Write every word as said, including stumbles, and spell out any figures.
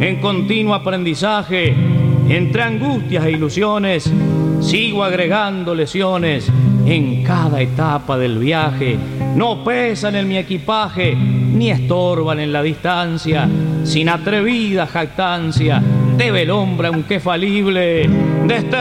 en continuo aprendizaje, entre angustias e ilusiones, sigo agregando lesiones en cada etapa del viaje. No pesan en mi equipaje, ni estorban en la distancia. Sin atrevida jactancia, debe el hombre, aunque falible, de este